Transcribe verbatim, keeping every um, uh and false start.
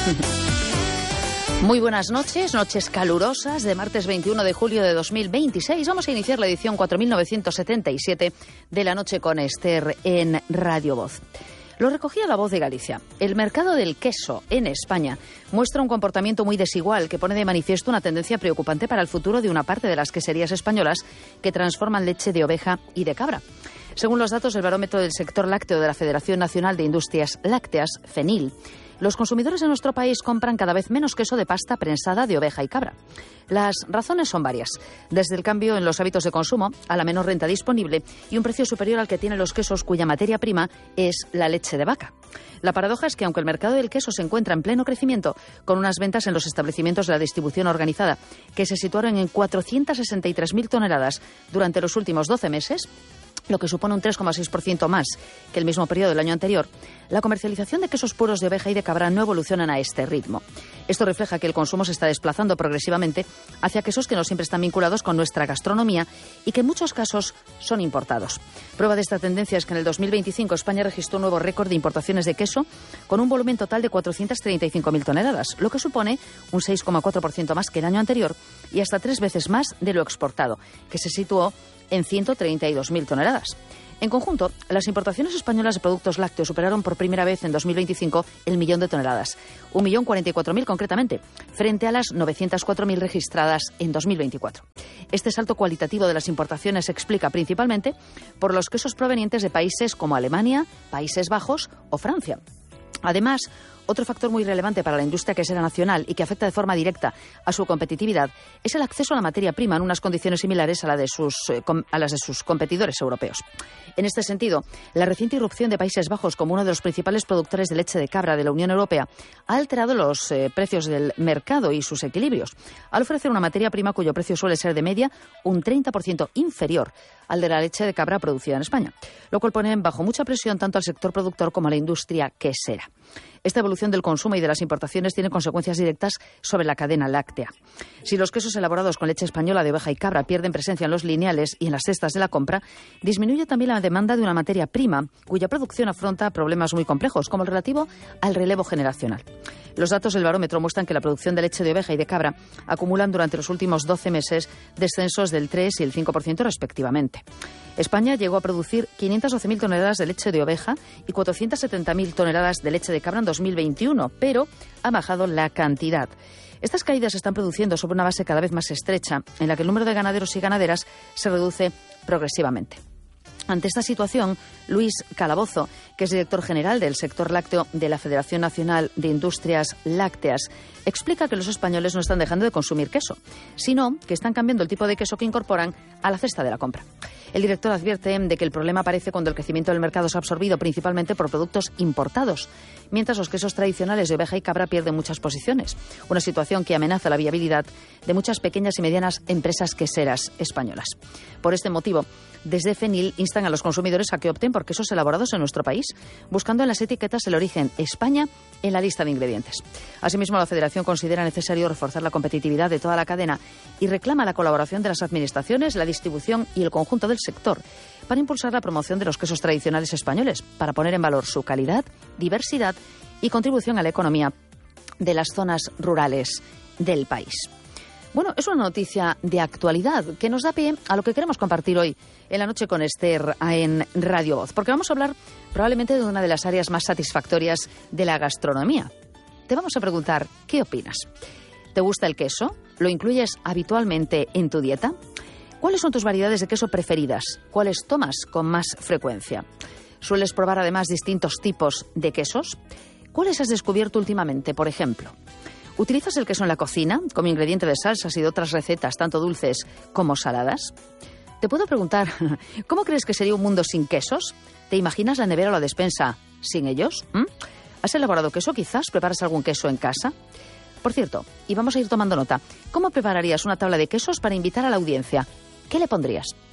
Muy buenas noches, noches calurosas de martes veintiuno de julio de dos mil veintiséis. Vamos a iniciar la edición cuatro mil novecientos setenta y siete de La Noche con Esther en Radio Voz. Lo recogía La Voz de Galicia. El mercado del queso en España muestra un comportamiento muy desigual que pone de manifiesto una tendencia preocupante para el futuro de una parte de las queserías españolas que transforman leche de oveja y de cabra. Según los datos del barómetro del sector lácteo de la Federación Nacional de Industrias Lácteas, FENIL, los consumidores en nuestro país compran cada vez menos queso de pasta prensada de oveja y cabra. Las razones son varias, desde el cambio en los hábitos de consumo a la menor renta disponible y un precio superior al que tienen los quesos cuya materia prima es la leche de vaca. La paradoja es que aunque el mercado del queso se encuentra en pleno crecimiento, con unas ventas en los establecimientos de la distribución organizada que se situaron en cuatrocientas sesenta y tres mil toneladas durante los últimos doce meses, lo que supone un tres coma seis por ciento más que el mismo periodo del año anterior, la comercialización de quesos puros de oveja y de cabra no evolucionan a este ritmo. Esto refleja que el consumo se está desplazando progresivamente hacia quesos que no siempre están vinculados con nuestra gastronomía y que en muchos casos son importados. Prueba de esta tendencia es que en el dos mil veinticinco España registró un nuevo récord de importaciones de queso con un volumen total de cuatrocientas treinta y cinco mil toneladas, lo que supone un seis coma cuatro por ciento más que el año anterior y hasta tres veces más de lo exportado, que se situó en ciento treinta y dos mil toneladas. En conjunto, las importaciones españolas de productos lácteos superaron por primera vez en dos mil veinticinco el millón de toneladas, un millón cuarenta y cuatro mil concretamente, frente a las novecientas cuatro mil registradas en dos mil veinticuatro. Este salto cualitativo de las importaciones se explica principalmente por los quesos provenientes de países como Alemania, Países Bajos o Francia. Además, otro factor muy relevante para la industria quesera nacional y que afecta de forma directa a su competitividad es el acceso a la materia prima en unas condiciones similares a, la de sus, eh, com, a las de sus competidores europeos. En este sentido, la reciente irrupción de Países Bajos como uno de los principales productores de leche de cabra de la Unión Europea ha alterado los eh, precios del mercado y sus equilibrios, al ofrecer una materia prima cuyo precio suele ser de media un treinta por ciento inferior al de la leche de cabra producida en España, lo cual pone bajo mucha presión tanto al sector productor como a la industria quesera. Esta evolución del consumo y de las importaciones tiene consecuencias directas sobre la cadena láctea. Si los quesos elaborados con leche española de oveja y cabra pierden presencia en los lineales y en las cestas de la compra, disminuye también la demanda de una materia prima cuya producción afronta problemas muy complejos, como el relativo al relevo generacional. Los datos del barómetro muestran que la producción de leche de oveja y de cabra acumulan durante los últimos doce meses descensos del tres y el cinco por ciento respectivamente. España llegó a producir quinientas doce mil toneladas de leche de oveja y cuatrocientas setenta mil toneladas de leche de cabra en dos mil veintiuno, pero ha bajado la cantidad. Estas caídas se están produciendo sobre una base cada vez más estrecha, en la que el número de ganaderos y ganaderas se reduce progresivamente. Ante esta situación, Luis Calabozo, que es director general del sector lácteo de la Federación Nacional de Industrias Lácteas, explica que los españoles no están dejando de consumir queso, sino que están cambiando el tipo de queso que incorporan a la cesta de la compra. El director advierte de que el problema aparece cuando el crecimiento del mercado es absorbido principalmente por productos importados, mientras los quesos tradicionales de oveja y cabra pierden muchas posiciones, una situación que amenaza la viabilidad de muchas pequeñas y medianas empresas queseras españolas. Por este motivo, desde FENIL instan a los consumidores a que opten por quesos elaborados en nuestro país, buscando en las etiquetas el origen España en la lista de ingredientes. Asimismo, la Federación considera necesario reforzar la competitividad de toda la cadena y reclama la colaboración de las administraciones, la distribución y el conjunto del sector para impulsar la promoción de los quesos tradicionales españoles, para poner en valor su calidad, diversidad y contribución a la economía de las zonas rurales del país. Bueno, es una noticia de actualidad que nos da pie a lo que queremos compartir hoy en La Noche con Esther en Radio Voz, porque vamos a hablar probablemente de una de las áreas más satisfactorias de la gastronomía. Te vamos a preguntar, ¿qué opinas? ¿Te gusta el queso? ¿Lo incluyes habitualmente en tu dieta? ¿Cuáles son tus variedades de queso preferidas? ¿Cuáles tomas con más frecuencia? ¿Sueles probar además distintos tipos de quesos? ¿Cuáles has descubierto últimamente, por ejemplo? ¿Utilizas el queso en la cocina como ingrediente de salsas y de otras recetas, tanto dulces como saladas? Te puedo preguntar, ¿cómo crees que sería un mundo sin quesos? ¿Te imaginas la nevera o la despensa sin ellos? ¿Mm? ¿Has elaborado queso quizás? ¿Preparas algún queso en casa? Por cierto, y vamos a ir tomando nota, ¿cómo prepararías una tabla de quesos para invitar a la audiencia? ¿Qué le pondrías?